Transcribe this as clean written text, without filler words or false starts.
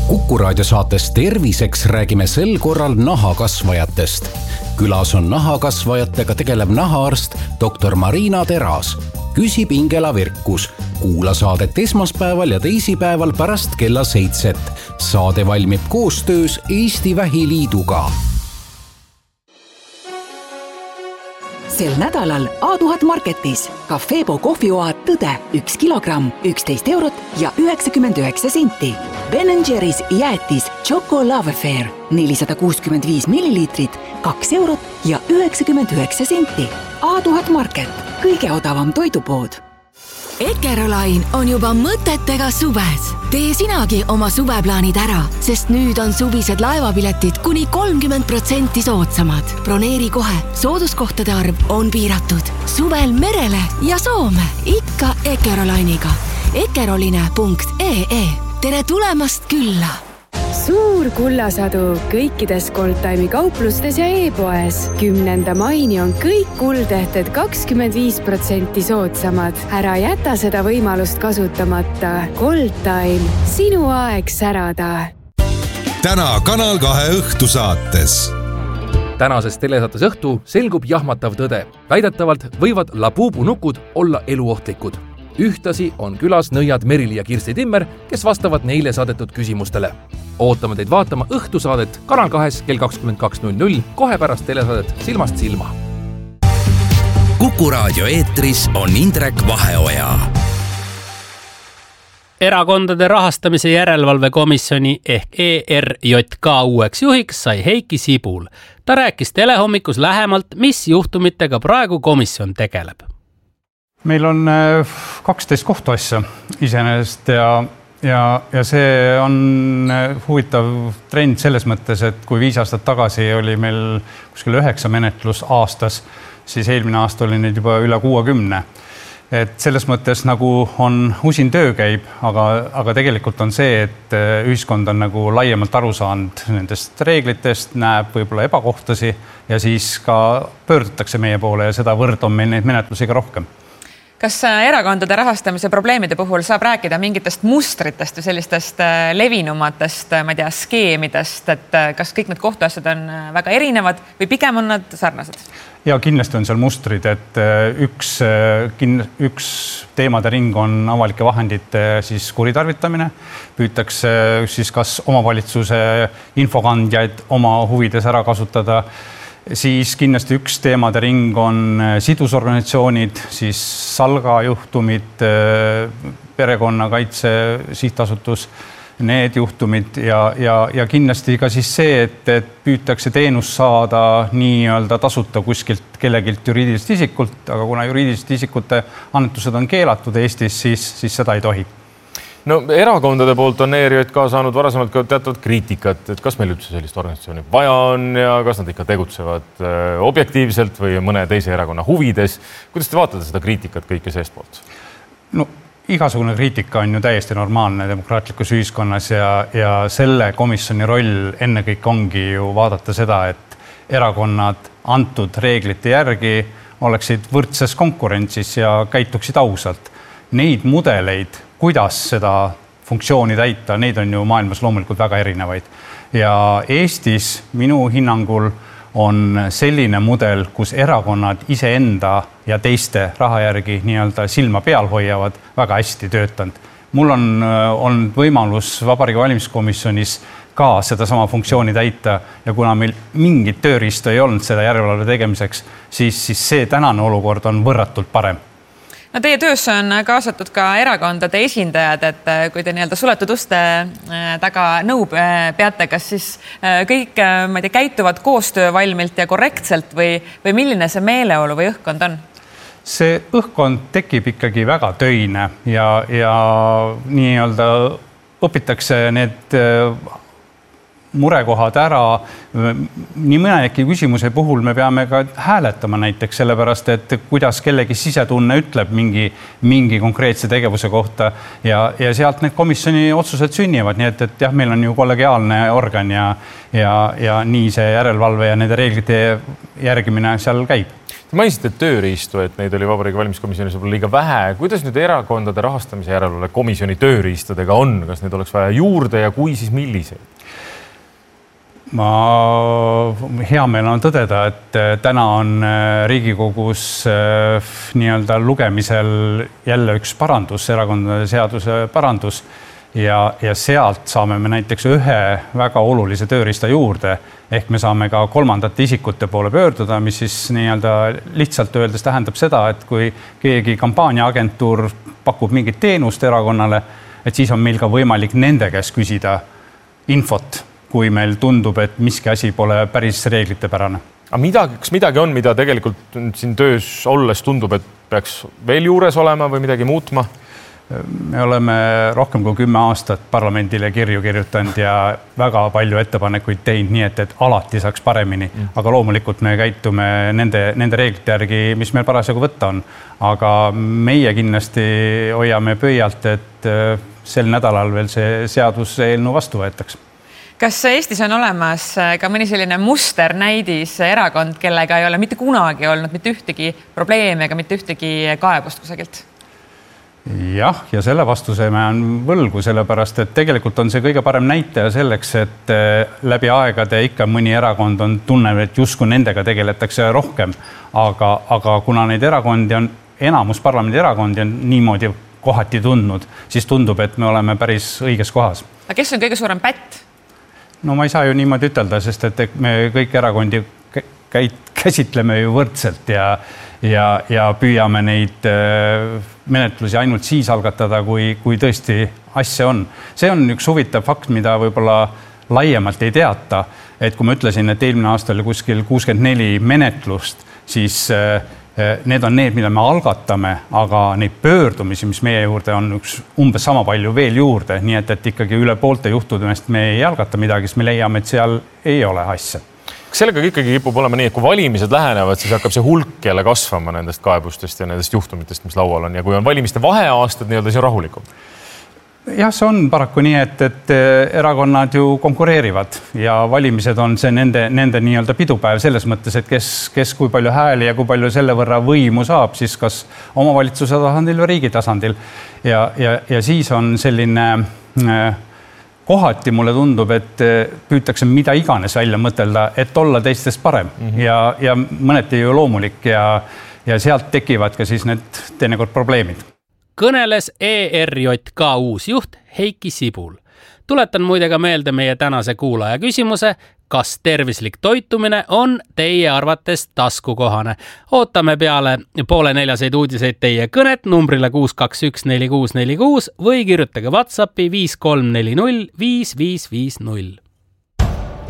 Kuku raadio saates Terviseks räägime sel korral nahakasvajatest. Külas on nahakasvajatega tegelev nahaarst dr. Marina Teras. Küsib Ingela Virkus. Kuula saadet esmaspäeval ja teisipäeval pärast kella 7. Saade valmib koostöös Eesti Vähiliiduga. Sel nädalal A1000 Marketis Cafebo kohvioad Tõde 1 kilogramm 11 eurot ja 99 senti. Ben & Jerry's jäätis Choco Love Affair 465 milliliitrit 2 eurot ja 99 senti. A1000 Market, kõige odavam toidupood. Eckerolain on juba mõtetega suves. Tee sinagi oma suveplaanid ära, sest nüüd on suvised laevapiletid kuni 30% soodsamad. Broneeri kohe, sooduskohtade arv on piiratud. Suvel merele ja Soome, ikka Eckerolainiga. Eckeroline.ee. Tere tulemast külla! Suur kullasadu kõikides Goldtime'i kauplustes ja e-poes. 10. maini on kõik kuldehted 25% soodsamad. Ära jäta seda võimalust kasutamata. Goldtime, sinu aeg särada. Täna Kanal 2 õhtusaates. Tänases telesaates õhtu selgub jahmatav tõde. Väidetavalt võivad labuubunukud olla eluohtlikud. Ühtasi on külas nõiad Merili ja Kirsti Timmer, kes vastavad neile saadetud küsimustele. Ootame teid vaatama õhtusaadet Kanal 2 kell 22.00 kohe pärast telesaadet Silmast silma. Kuku raadio eetris on Indrek Vaheoja. Erakondade rahastamise järelevalvekomisjoni ehk ERJK uueks juhiks sai Heiki Sibul. Ta rääkis telehommikus lähemalt, mis juhtumitega praegu komisjon tegeleb. Meil on 12 kohtuasja iseenesest ja see on huvitav trend selles mõttes, et kui 5 aastat tagasi oli meil kuskil 9 menetlus aastas, siis eelmine aasta oli neid juba üle 60. Et selles mõttes nagu on usin töö käib, aga tegelikult on see, et ühiskond on nagu laiemalt aru saanud nendest reeglitest, näeb võib-olla ebakohtasi ja siis ka pöördutakse meie poole ja seda võrd on meil neid menetlusi ka rohkem. Kas erakondade rahastamise probleemide puhul saab rääkida mingitest mustritest või sellistest levinumatest, ma ei tea, skeemidest, et kas kõik need kohtuasjad on väga erinevad või pigem on nad sarnased? Ja kindlasti on seal mustrid, et üks teemade ring on avalike vahendite siis kuritarvitamine. Püütakse siis kas omavalitsuse infokandjaid oma huvides ära kasutada. Siis kindlasti üks teemade ring on sidusorganisatsioonid, siis Salga juhtumid, perekonnakaitse sihtasutus, need juhtumid ja kindlasti ka siis see, et püütakse teenust saada nii-öelda tasuta kuskilt kellegilt juriidilist isikult, aga kuna juriidiliste isikute annetused on keelatud Eestis, siis seda ei tohi. No erakondade poolt on ERJK saanud varasemalt ka teatud kriitikat, et kas meil üldse sellist organisatsiooni vaja on ja kas nad ikka tegutsevad objektiivselt või mõne teise erakonna huvides. Kuidas te vaatate seda kriitikat kõike seestpoolt? No igasugune kriitika on ju täiesti normaalne demokraatlikus ühiskonnas ja selle komisjoni roll ennekõike ongi ju vaadata seda, et erakonnad antud reeglite järgi oleksid võrdses konkurentsis ja käituksid ausalt. Neid mudeleid, kuidas seda funktsiooni täita, neid on ju maailmas loomulikult väga erinevaid. Ja Eestis minu hinnangul on selline mudel, kus erakonnad iseenda ja teiste raha järgi nii-öelda silma peal hoiavad, väga hästi töötanud. Mul on olnud võimalus Vabariigi Valimiskomisjonis ka seda sama funktsiooni täita ja kuna meil mingit tööriistu ei olnud seda järelevalve tegemiseks, siis see tänane olukord on võrratult parem. No teie töösse on kaasatud ka erakondade esindajad, et kui te nii-öelda suletud uste taga nõu peate, kas siis kõik käituvad koostöövalmilt ja korrektselt või milline see meeleolu või õhkkond on? See õhkkond tekib ikkagi väga töine ja nii-öelda õpitakse need murekohad ära. Nii mõnegi küsimuse puhul me peame ka hääletama näiteks sellepärast, et kuidas kellegi sisetunne ütleb mingi konkreetse tegevuse kohta ja sealt need komisjoni otsused sünnivad. Nii et jah, meil on ju kollegiaalne organ ja nii see järelevalve ja nende reeglite järgimine seal käib. Te mainisite tööriistu, et neid oli Vabariigi Valimiskomisjonis võib-olla liiga vähe. Kuidas nüüd erakondade rahastamise järelevalve komisjoni tööriistadega on? Kas neid oleks vaja juurde ja kui, siis milliseid? Hea meel on tõdeda, et täna on Riigikogus nii-öelda lugemisel jälle üks parandus, erakondade seaduse parandus ja sealt saame me näiteks ühe väga olulise tööriista juurde, ehk me saame ka kolmandate isikute poole pöörduda, mis siis nii-öelda lihtsalt öeldes tähendab seda, et kui keegi kampaaniaagentuur pakub mingit teenust erakonnale, et siis on meil ka võimalik nende käest küsida infot, kui meil tundub, et miski asi pole päris reeglitepärane. Aga kas midagi on, mida tegelikult siin töös olles tundub, et peaks veel juures olema või midagi muutma? Me oleme rohkem kui 10 aastat parlamendile kirju kirjutanud ja väga palju ettepanekuid teinud, nii et alati saaks paremini. Aga loomulikult me käitume nende reeglite järgi, mis meil parasjagu võtta on. Aga meie kindlasti hoiame pöialt, et sel nädalal veel see seaduseelnõu vastu võetaks. Kas Eestis on olemas ka mõni selline musternäidis erakond, kellega ei ole mitte kunagi olnud mitte ühtegi probleemi ega mitte ühtegi kaebust kusagilt? Jah, ja selle vastuse me on võlgu, sellepärast, et tegelikult on see kõige parem näitaja selleks, et läbi aegade ikka mõni erakond on tunnev, et justkui nendega tegeletakse rohkem. Aga kuna neid erakondi on, enamus parlamendi erakondi on niimoodi kohati tundnud, siis tundub, et me oleme päris õiges kohas. Aga kes on kõige suurem pätt? No ma ei saa ju niimoodi ütelda, sest et me kõik erakondi käsitleme ju võrdselt ja püüame neid menetlusi ainult siis algatada, kui tõesti asja on. See on üks huvitav fakt, mida võib-olla laiemalt ei teata, et kui ma ütlesin, et eelmine aasta oli kuskil 64 menetlust, siis need on need, mida me algatame, aga neid pöördumisi, mis meie juurde on umbes sama palju veel juurde, nii et ikkagi üle poolte juhtudest me ei algata midagi, sest me leiame, et seal ei ole asja. Kas sellega ikkagi kipub olema nii, et kui valimised lähenevad, siis hakkab see hulk jälle kasvama nendest kaebustest ja nendest juhtumitest, mis laual on, ja kui on valimiste vaheaastad, nii-öelda see on rahulikum? Jah, see on paraku nii, et erakonnad ju konkureerivad ja valimised on see nende nii-öelda pidupäev selles mõttes, et kes kui palju hääli ja kui palju selle võrra võimu saab, siis kas omavalitsuse tasandil või riigi tasandil. Ja siis on selline kohati mulle tundub, et püütakse mida iganes välja mõtelda, et olla teistest parem ja mõneti ju loomulik ja sealt tekivad ka siis need teinekord probleemid. Kõneles ERJK uus juht Heiki Sibul. Tuletan muidega meelde meie tänase kuulaja küsimuse, kas tervislik toitumine on teie arvates taskukohane. Ootame peale 3:30 uudiseid teie kõnet numbrile 6214646 või kirjutage WhatsAppi 5340 5550.